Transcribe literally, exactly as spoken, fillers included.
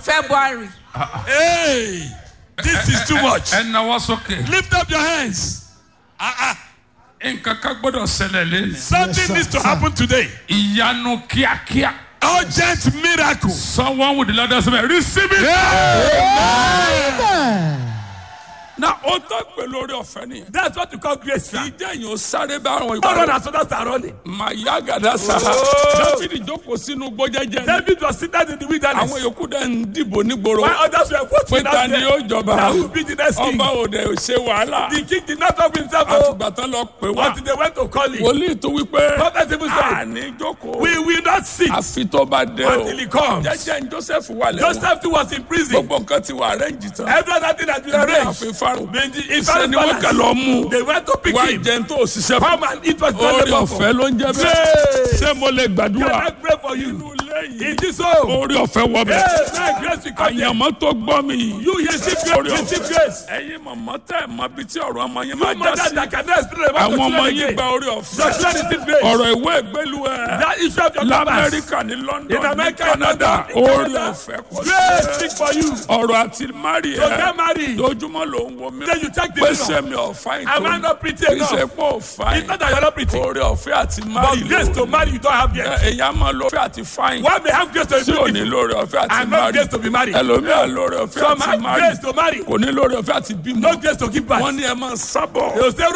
February. Hey, this is too much. Ẹ nawọ́ sókè. Lift up your hands. Uh-uh. Nǹkan kan gbọ́dọ̀ ṣẹlẹ̀ lẹ́nu. Something needs to happen today. Ìyanu kíákíá. Urgent miracle. Someone with the Lord has said, receive it. Amen. Na o tó pẹ̀lú orí ọ̀fẹ́ nìyẹn. That's what you call grace, sir. Ìjẹ́ yìí ó sáré bá àwọn No one ìgbà. has others are running. Màyá gàdá sára. Oh. Dáfídì jókòó sínú gbọ́jẹ́jẹ́. David was seated in the wilderness. Àwọn yòókù dẹ̀ ń dìbò nígboro. While others were voting Pé ta out ni there. yóò jọba? That will be the next king. Ọba òde ò ṣe wàhálà. The king did not talk himself. Oh. Àtùgbà tán lọ pè wá. Until they went to call him. Wòlíì tó wí pé. Prophet even said, àní jókòó. we will not sit Àfi tó bá dé o. until he comes. Jẹ́jẹ́ ní Joseph wà lẹ́wọ̀n. Joseph too was in prison. Gbogbo nǹkan ti wà arrange tán. Every other thing has been Ní arranged. ààfin Fáráò. In Ṣé ni wọ́n kà lọ mú? They went to pick Wá him. jẹun tó òṣìṣẹ́ fún. Come and eat what God Orí left for. ọ̀fẹ́ ló ń jẹ́ bẹ́ẹ̀. Yay! Ṣé mo lè Can gbàdúrà? I pray for you? Inú ilé yìí. In this home. Orí ọ̀fẹ́ wọ bẹ́ẹ̀. Yes, my grace will come here. Àyànmọ́ tó gbọ́ mi yìí. You receive grace. Receive grace. Ẹ̀yin mọ̀mọ́ tẹ́ ẹ̀ mọ ibi tí ọ̀rọ̀ ọmọ yín You máa já mother sí. that cannot explain about Àwọn your ọmọ children yín again. gba orí Your ọ̀fẹ́. children receive grace. Ọ̀rọ̀ ìwé ìgbélú ẹ̀. That issue of your Ní numbers. Amẹ́ríkà ní London In ní America, Canada in orí Canada. ọ̀fẹ́ kò Grace speak for you. ọ̀rọ̀ àti mari So ẹ̀ get married. lójúmọ́ ló ń wo mi. Then you check the Pèsè mirror. mi ọ̀fà Am I ìtòrí. not pretty Kì í enough? ṣe pé ò fáìn. It's not that you're not pretty. Orí ọ̀fẹ́ àti But mari grace to marry you don't have yet. Èyàn máa lo ọ̀fẹ́ àti fáìn. One may have grace to Tí ò be ní beautiful lórí ọ̀fẹ́ àti and not mari. grace to be married. Ẹlòmíà lórí ọ̀fẹ́ Some àti have mari. grace to marry, Kò ní lórí ọ̀fẹ́ àti bímọ. no grace to give birth. Wọ́n ní ẹ máa sábọ̀. They will say,